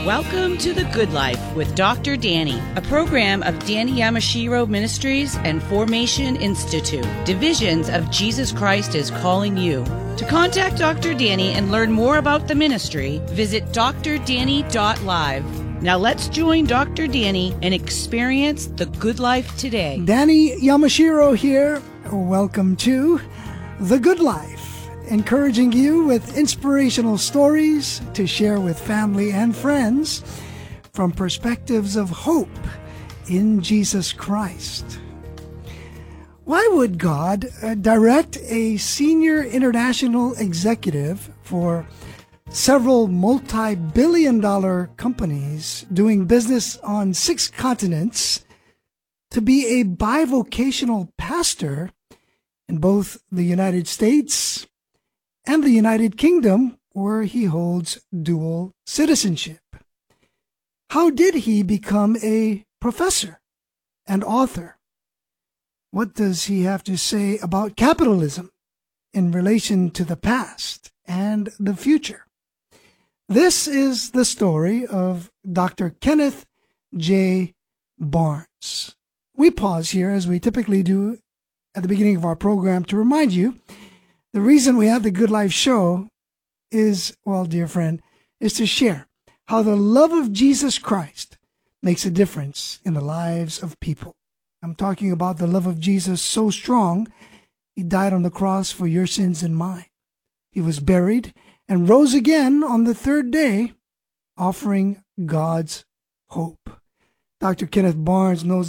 Welcome to The Good Life with Dr. Danny, a program of Danny Yamashiro Ministries and Formation Institute, divisions of Jesus Christ is Calling You. To contact Dr. Danny and learn more about the ministry, visit drdanny.live. Now let's join Dr. Danny and experience the good life today. Danny Yamashiro here. Welcome to The Good Life, encouraging you with inspirational stories to share with family and friends from perspectives of hope in Jesus Christ. Why would God direct a senior international executive for several multi-billion-dollar companies doing business on 6 continents to be a bivocational pastor in both the United States and the United Kingdom, where he holds dual citizenship? How did he become a professor and author? What does he have to say about capitalism in relation to the past and the future? This is the story of Dr. Kenneth J. Barnes. We pause here, as we typically do at the beginning of our program, to remind you the reason we have the Good Life show is, well, dear friend, is to share how the love of Jesus Christ makes a difference in the lives of people. I'm talking about the love of Jesus so strong, he died on the cross for your sins and mine. He was buried and rose again on the 3rd day, offering God's hope. Dr. Kenneth Barnes knows